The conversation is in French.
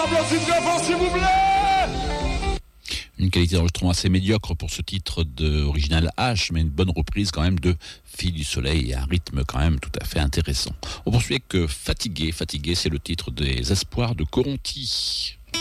Ambiance très fort, s'il vous plaît. Une qualité d'enregistrement assez médiocre pour ce titre original H, mais une bonne reprise quand même de Fille du Soleil et un rythme quand même tout à fait intéressant. On poursuit avec Fatigué. Fatigué, c'est le titre des Espoirs de Coronti.